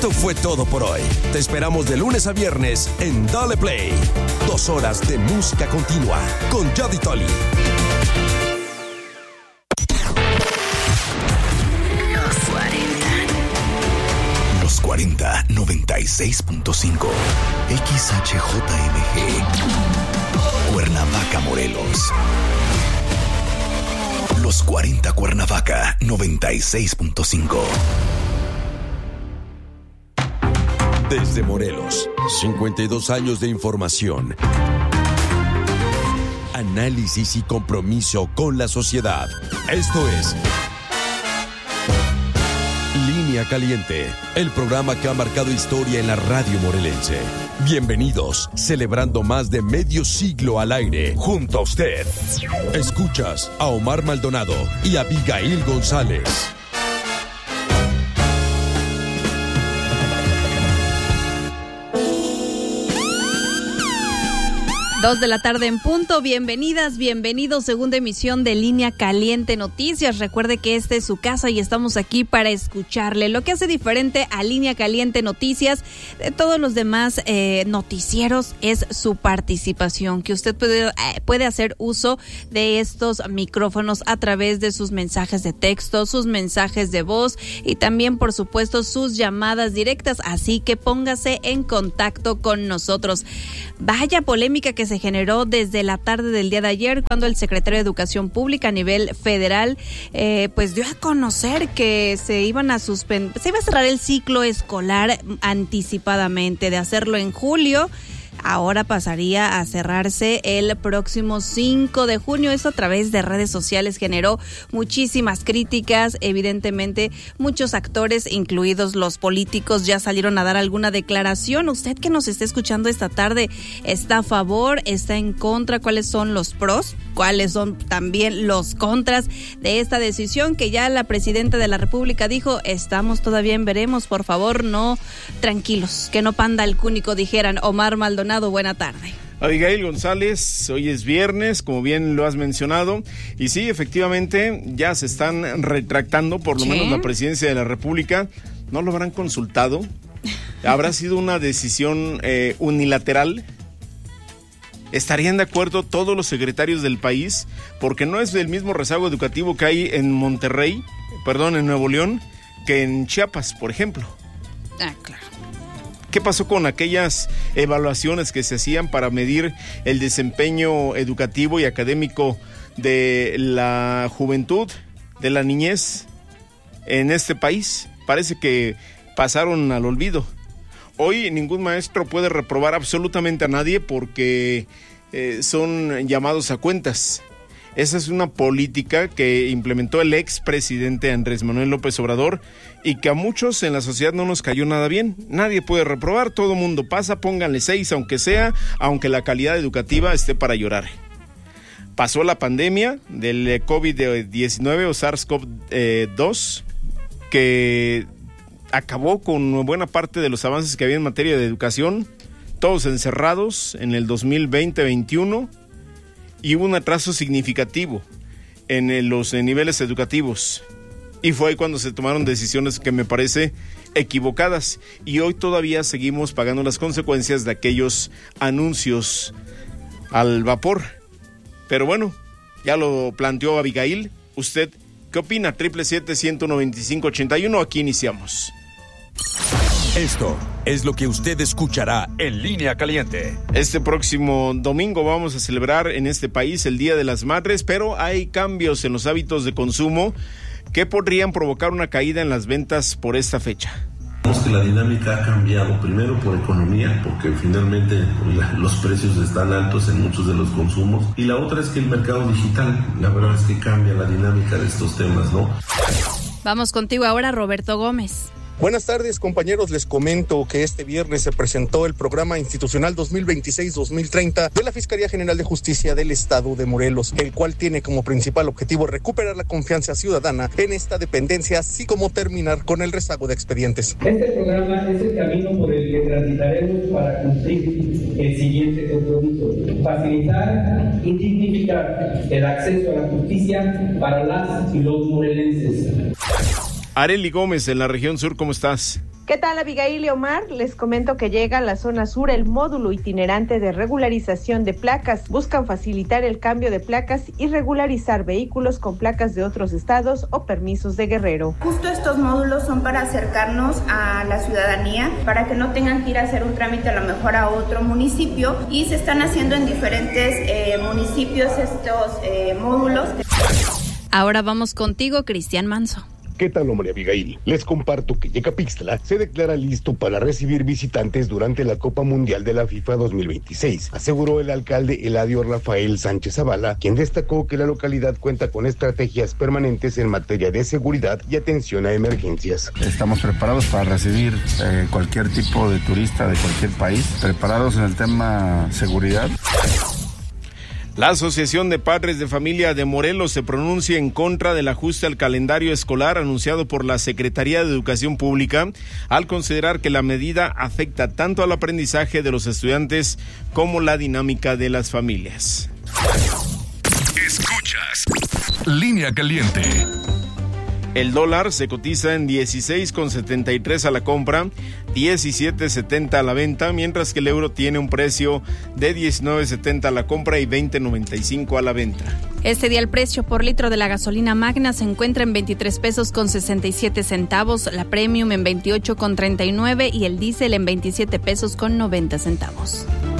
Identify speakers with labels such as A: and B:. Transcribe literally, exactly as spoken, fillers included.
A: Esto fue todo por hoy. Te esperamos de lunes a viernes en Dale Play. Dos horas de música continua con Jody Tolly.
B: Los cuarenta, noventa y seis punto cinco. X H J M G. Cuernavaca, Morelos. Los cuarenta Cuernavaca, noventa y seis punto cinco.
A: Desde Morelos, cincuenta y dos años de información, análisis y compromiso con la sociedad. Esto es Línea Caliente, el programa que ha marcado historia en la radio morelense. Bienvenidos, celebrando más de medio siglo al aire, junto a usted. Escuchas a Omar Maldonado y Abigail González.
C: Dos de la tarde en punto, bienvenidas, bienvenidos, segunda emisión de Línea Caliente Noticias. Recuerde que esta es su casa y estamos aquí para escucharle. Lo que hace diferente a Línea Caliente Noticias de todos los demás eh, noticieros es su participación, que usted puede, eh, puede hacer uso de estos micrófonos a través de sus mensajes de texto, sus mensajes de voz y también, por supuesto, sus llamadas directas. Así que póngase en contacto con nosotros. Vaya polémica que se generó desde la tarde del día de ayer, cuando el secretario de Educación Pública a nivel federal eh, pues dio a conocer que se iban a suspender, se iba a cerrar el ciclo escolar anticipadamente. De hacerlo en julio, ahora pasaría a cerrarse el próximo cinco de junio. Eso a través de redes sociales generó muchísimas críticas. Evidentemente, muchos actores, incluidos los políticos, ya salieron a dar alguna declaración. Usted que nos está escuchando esta tarde, ¿está a favor? ¿Está en contra? ¿Cuáles son los pros? ¿Cuáles son también los contras de esta decisión que ya la presidenta de la República dijo? Estamos todavía en veremos, por favor, no, tranquilos, que no panda el cúnico, dijeran. Omar Maldonado, buena tarde.
D: Abigail González, hoy es viernes, como bien lo has mencionado, y sí, efectivamente, ya se están retractando, por lo ¿Sí? menos la presidencia de la República. ¿No lo habrán consultado? ¿Habrá sido una decisión eh, unilateral? ¿Estarían de acuerdo todos los secretarios del país? Porque no es el mismo rezago educativo que hay en Monterrey, perdón, en Nuevo León, que en Chiapas, por ejemplo.
C: Ah, claro.
D: ¿Qué pasó con aquellas evaluaciones que se hacían para medir el desempeño educativo y académico de la juventud, de la niñez en este país? Parece que pasaron al olvido. Hoy ningún maestro puede reprobar absolutamente a nadie porque eh, son llamados a cuentas. Esa es una política que implementó el expresidente Andrés Manuel López Obrador y que a muchos en la sociedad no nos cayó nada bien. Nadie puede reprobar, todo mundo pasa, pónganle seis aunque sea, aunque la calidad educativa esté para llorar. Pasó la pandemia del COVID diecinueve o SARS-CoV dos, que acabó con buena parte de los avances que había en materia de educación, todos encerrados en el dos mil veinte veintiuno, y hubo un atraso significativo en los niveles educativos. Y fue ahí cuando se tomaron decisiones que me parece equivocadas. Y hoy todavía seguimos pagando las consecuencias de aquellos anuncios al vapor. Pero bueno, ya lo planteó Abigail. ¿Usted qué opina? siete siete siete, uno dos cinco, ocho uno. Aquí iniciamos.
A: Esto es lo que usted escuchará en Línea Caliente.
D: Este próximo domingo vamos a celebrar en este país el Día de las Madres, pero hay cambios en los hábitos de consumo que podrían provocar una caída en las ventas por esta fecha.
E: Vemos que la dinámica ha cambiado, primero por economía, porque finalmente la, los precios están altos en muchos de los consumos, y la otra es que el mercado digital, la verdad es que cambia la dinámica de estos temas, ¿no?
C: Vamos contigo ahora, Roberto Gómez.
F: Buenas tardes, compañeros. Les comento que este viernes se presentó el Programa Institucional dos mil veintiséis dos mil treinta de la Fiscalía General de Justicia del Estado de Morelos, el cual tiene como principal objetivo recuperar la confianza ciudadana en esta dependencia, así como terminar con el rezago de expedientes.
G: Este programa es el camino por el que transitaremos para cumplir el siguiente compromiso: facilitar y dignificar el acceso a la justicia para las y los morelenses.
D: Arely Gómez, en la región sur, ¿cómo estás?
H: ¿Qué tal, Abigail y Omar? Les comento que llega a la zona sur el módulo itinerante de regularización de placas. Buscan facilitar el cambio de placas y regularizar vehículos con placas de otros estados o permisos de Guerrero.
I: Justo estos módulos son para acercarnos a la ciudadanía, para que no tengan que ir a hacer un trámite a lo mejor a otro municipio, y se están haciendo en diferentes eh, municipios estos eh, módulos.
C: Ahora vamos contigo, Cristian Manso.
J: ¿Qué tal, hombre, Abigail? Les comparto que Yecapixtla se declara listo para recibir visitantes durante la Copa Mundial de la FIFA dos mil veintiséis, aseguró el alcalde Eladio Rafael Sánchez Zavala, quien destacó que la localidad cuenta con estrategias permanentes en materia de seguridad y atención a emergencias.
K: Estamos preparados para recibir eh, cualquier tipo de turista de cualquier país, preparados en el tema seguridad.
D: La Asociación de Padres de Familia de Morelos se pronuncia en contra del ajuste al calendario escolar anunciado por la Secretaría de Educación Pública, al considerar que la medida afecta tanto al aprendizaje de los estudiantes como la dinámica de las familias.
B: Escuchas Línea Caliente.
D: El dólar se cotiza en dieciséis con setenta y tres a la compra, diecisiete setenta a la venta, mientras que el euro tiene un precio de diecinueve setenta a la compra y veinte noventa y cinco a la venta.
C: Este día el precio por litro de la gasolina Magna se encuentra en veintitrés pesos con sesenta y siete centavos, la Premium en veintiocho con treinta y nueve y el diésel en veintisiete pesos con noventa centavos.